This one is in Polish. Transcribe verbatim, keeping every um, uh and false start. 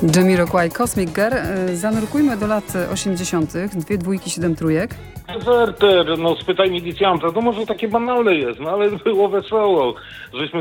Jamiroquai, Cosmic Girl. Zanurkujmy do lat osiemdziesiątych. Dwie dwójki, siedem trójek. Werter, no spytaj milicjanta, to może takie banalne jest, no ale było wesoło, żeśmy